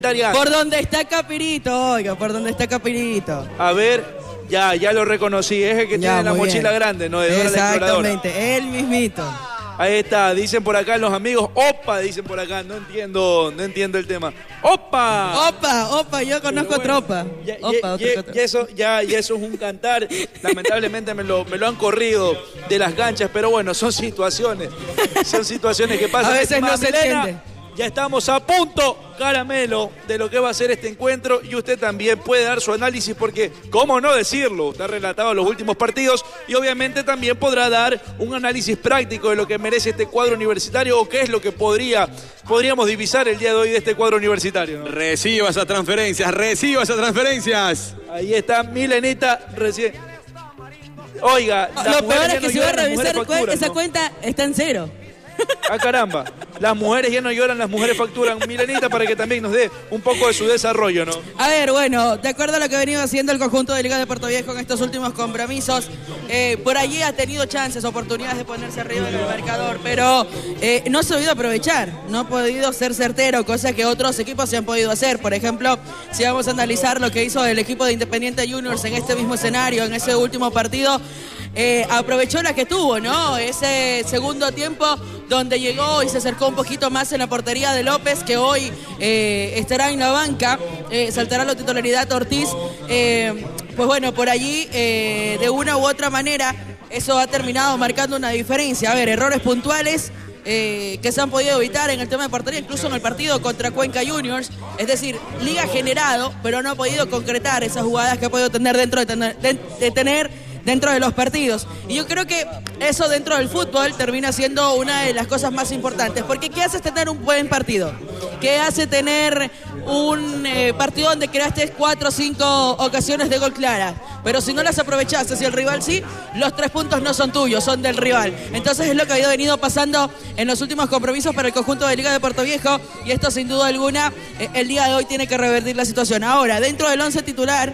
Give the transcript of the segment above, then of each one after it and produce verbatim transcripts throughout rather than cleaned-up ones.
Por donde está Capirito, oiga, por donde está Capirito. A ver, ya, ya lo reconocí, es el que Ya, tiene la muy mochila bien. grande, ¿no? De Dora la Exploradora. Exactamente, él mismito. Ahí está, dicen por acá los amigos, opa, dicen por acá, no entiendo, no entiendo el tema. ¡Opa! Opa, opa, yo conozco bueno, tropa. Ya, Opa, y, y- otro- y eso, ya, y eso es un cantar. Lamentablemente me lo, me lo han corrido de las ganchas, pero bueno, son situaciones. Son situaciones que pasan. A veces Estimada no se Milena, entiende. ya estamos a punto, caramelo, de lo que va a ser este encuentro y usted también puede dar su análisis porque, ¿cómo no decirlo? Usted ha relatado los últimos partidos y obviamente también podrá dar un análisis práctico de lo que merece este cuadro universitario o qué es lo que podría, podríamos divisar el día de hoy de este cuadro universitario, ¿no? Reciba esas transferencias, reciba esas transferencias. Ahí está Milenita recién. Oiga, las Lo mujeres peor ya es que no si voy a lloran, las revisar mujeres cuen- facturan, esa ¿no? cuenta, está en cero. Ah, caramba. Las mujeres ya no lloran, las mujeres facturan. Milenita para que también nos dé un poco de su desarrollo, ¿no? A ver, bueno, de acuerdo a lo que ha venido haciendo el conjunto de Liga de Puerto Viejo en estos últimos compromisos, eh, por allí ha tenido chances, oportunidades de ponerse arriba en el marcador, pero eh, no se ha podido aprovechar, no ha podido ser certero, cosa que otros equipos se han podido hacer. Por ejemplo, si vamos a analizar lo que hizo el equipo de Independiente Juniors en este mismo escenario, en ese último partido, eh, aprovechó la que tuvo, ¿no? Ese segundo tiempo donde llegó y se acercó un poquito más en la portería de López, que hoy eh, estará en la banca, eh, saltará la titularidad Ortiz. Eh, pues bueno, por allí, eh, de una u otra manera, eso ha terminado marcando una diferencia. A ver, errores puntuales eh, que se han podido evitar en el tema de portería, incluso en el partido contra Cuenca Juniors. Es decir, Liga ha generado, pero no ha podido concretar esas jugadas que ha podido tener dentro de tener, de, de tener dentro de los partidos. Y yo creo que eso dentro del fútbol termina siendo una de las cosas más importantes, porque ¿qué hace tener un buen partido? ¿Qué hace tener un eh, partido donde creaste cuatro o cinco ocasiones de gol claras? Pero si no las aprovechaste, si el rival sí, los tres puntos no son tuyos, son del rival. Entonces es lo que ha venido pasando en los últimos compromisos para el conjunto de Liga de Puerto Viejo, y esto sin duda alguna eh, el día de hoy tiene que revertir la situación. Ahora, dentro del once titular,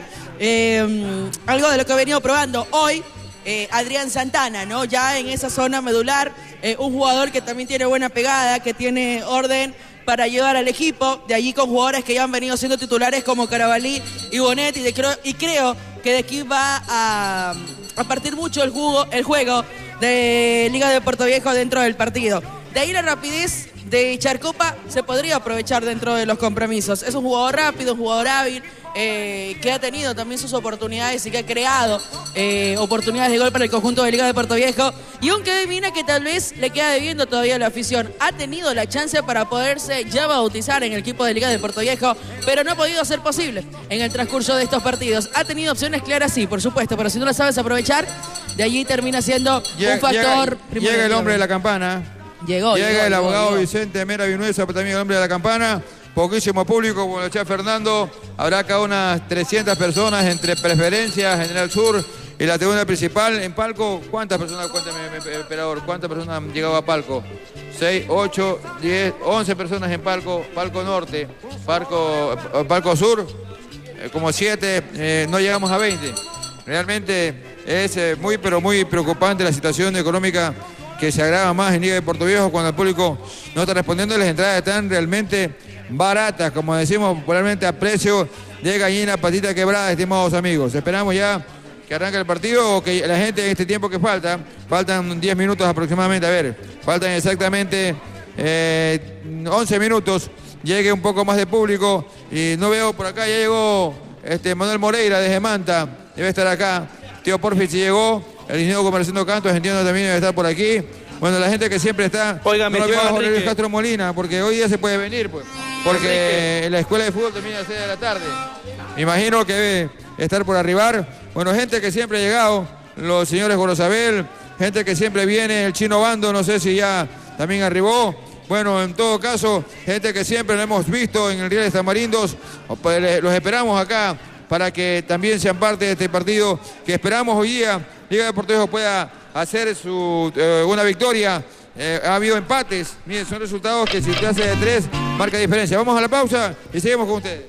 Eh, algo de lo que he venido probando hoy, eh, Adrián Santana, ¿no? Ya en esa zona medular, eh, un jugador que también tiene buena pegada, que tiene orden para llevar al equipo, de allí con jugadores que ya han venido siendo titulares como Carabalí y Bonet, y, de, creo, y creo que de aquí va a, a partir mucho el, jugo, el juego de Liga de Puerto Viejo dentro del partido. De ahí la rapidez de Charcopa se podría aprovechar dentro de los compromisos. Es un jugador rápido, un jugador hábil, eh, que ha tenido también sus oportunidades y que ha creado eh, oportunidades de gol para el conjunto de Liga de Puerto Viejo. Y un Kevin Mina que tal vez le queda debiendo todavía a la afición. Ha tenido la chance para poderse ya bautizar en el equipo de Liga de Puerto Viejo, pero no ha podido ser posible en el transcurso de estos partidos. Ha tenido opciones claras, sí, por supuesto, pero si no las sabes aprovechar, de allí termina siendo Llega, un factor... llega, llega el hombre de la campana. Llegó, Llega llegó, el llegó, abogado llegó. Vicente Mera Vinuesa, también el hombre de la campana. Poquísimo público, como lo decía Fernando. Habrá acá unas trescientas personas entre Preferencia, General Sur y la tribuna principal. En palco, ¿cuántas personas, cuéntame, operador, cuántas personas han llegado a palco? seis, ocho, diez, once personas en palco, palco norte, palco, palco sur, eh, como siete, eh, no llegamos a veinte. Realmente es eh, muy, pero muy preocupante la situación económica que se agrava más en Liga de Puerto Viejo cuando el público no está respondiendo. Las entradas están realmente baratas, como decimos popularmente, a precio de gallina patita quebrada, estimados amigos. Esperamos ya que arranque el partido o que la gente en este tiempo que falta, faltan diez minutos aproximadamente, a ver, faltan exactamente eh, once minutos, llegue un poco más de público y no veo por acá, ya llegó este Manuel Moreira desde Manta, debe estar acá, Tío Porfi si llegó, el ingeniero Comerciando Cantos, entiendo también debe estar por aquí. Bueno, la gente que siempre está, Oiga, no lo veo a Jorge Luis Castro Molina, porque hoy día se puede venir, pues, porque en la escuela de fútbol termina a las seis de la tarde. Me imagino que debe estar por arribar. Bueno, gente que siempre ha llegado, los señores Gorosabel, gente que siempre viene, el Chino Bando, no sé si ya también arribó. Bueno, en todo caso, gente que siempre lo hemos visto en el Real de Tamarindos, los esperamos acá para que también sean parte de este partido que esperamos hoy día Liga de Puerto Viejo pueda hacer su, eh, una victoria. Eh, ha habido empates, miren, son resultados que si usted hace de tres, marca diferencia. Vamos a la pausa y seguimos con ustedes.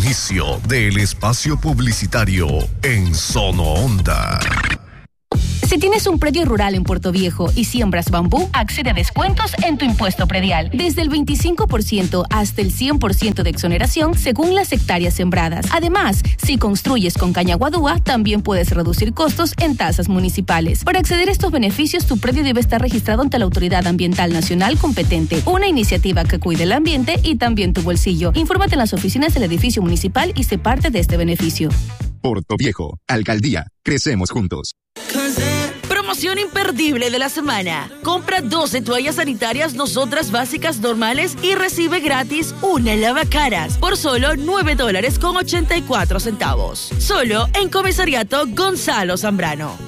Inicio del espacio publicitario en Sono Onda. Si tienes un predio rural en Puerto Viejo y siembras bambú, accede a descuentos en tu impuesto predial. Desde el veinticinco por ciento hasta el cien por ciento de exoneración según las hectáreas sembradas. Además, si construyes con caña guadúa, también puedes reducir costos en tasas municipales. Para acceder a estos beneficios, tu predio debe estar registrado ante la Autoridad Ambiental Nacional competente. Una iniciativa que cuide el ambiente y también tu bolsillo. Infórmate en las oficinas del edificio municipal y sé parte de este beneficio. Puerto Viejo, Alcaldía, crecemos juntos. Promoción imperdible de la semana. Compra doce toallas sanitarias Nosotras básicas normales y recibe gratis una lavacaras por solo nueve dólares con ochenta y cuatro centavos. Solo en Comisariato Gonzalo Zambrano.